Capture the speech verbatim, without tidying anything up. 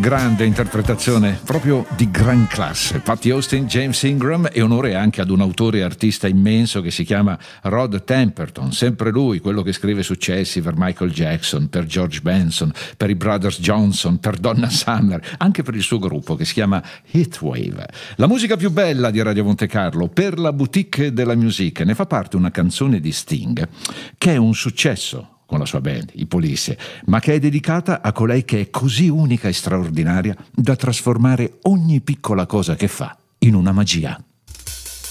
Grande interpretazione, proprio di gran classe. Patti Austin, James Ingram, e onore anche ad un autore e artista immenso che si chiama Rod Temperton, sempre lui, quello che scrive successi per Michael Jackson, per George Benson, per i Brothers Johnson, per Donna Summer, anche per il suo gruppo che si chiama Heatwave. La musica più bella di Radio Monte Carlo per la boutique della musique. Ne fa parte una canzone di Sting che è un successo con la sua band, i Police, ma che è dedicata a colei che è così unica e straordinaria da trasformare ogni piccola cosa che fa in una magia.